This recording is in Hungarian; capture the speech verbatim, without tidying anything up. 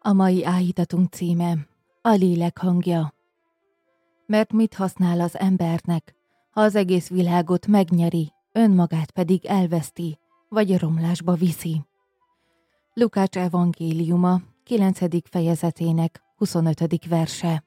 A mai áhítatunk címe: a lélek hangja. Mert mit használ az embernek, ha az egész világot megnyeri, önmagát pedig elveszti, vagy romlásba viszi? Lukács evangéliuma kilencedik fejezetének huszonötödik verse.